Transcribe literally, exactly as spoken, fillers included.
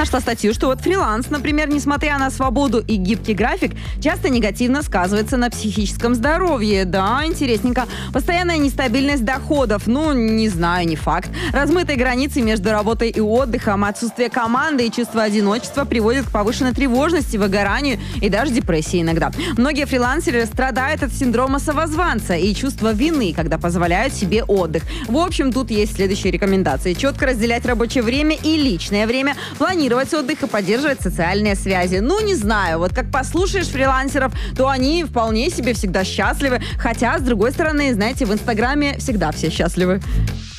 нашла статью, что вот фриланс, например, несмотря на свободу и гибкий график, часто негативно сказывается на психическом здоровье. Да, интересненько. Постоянная нестабильность доходов. Ну, не знаю, не факт. Размытые границы между работой и отдыхом, отсутствие команды и чувство одиночества приводит к повышенной тревожности, выгоранию и даже депрессии иногда. Многие фрилансеры страдают от синдрома самозванца и чувства вины, когда позволяют себе отдых. В общем, тут есть следующие рекомендации. Четко разделять рабочее время и личное время, планировать отдых и поддерживать социальные связи. Ну, не знаю, вот как послушаешь фрилансеров, то они вполне себе всегда счастливы. Хотя, с другой стороны, знаете, в Инстаграме всегда все счастливы.